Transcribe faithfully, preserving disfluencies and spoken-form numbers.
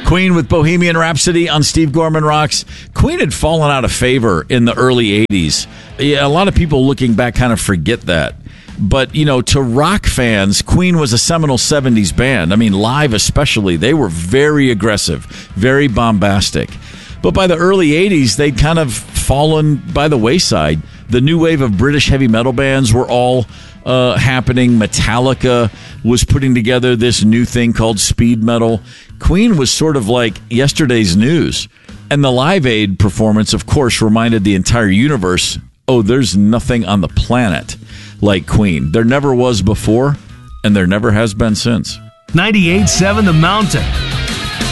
Queen with Bohemian Rhapsody on Steve Gorman Rocks. Queen had fallen out of favor in the early eighties. Yeah, a lot of people looking back kind of forget that. But, you know, to rock fans, Queen was a seminal seventies band. I mean, live especially, they were very aggressive, very bombastic. But by the early eighties, they'd kind of fallen by the wayside. The new wave of British heavy metal bands were all uh, happening. Metallica was putting together this new thing called speed metal. Queen was sort of like yesterday's news. And the Live Aid performance, of course, reminded the entire universe, oh, there's nothing on the planet like Queen. There never was before, and there never has been since. ninety-eight point seven The Mountain.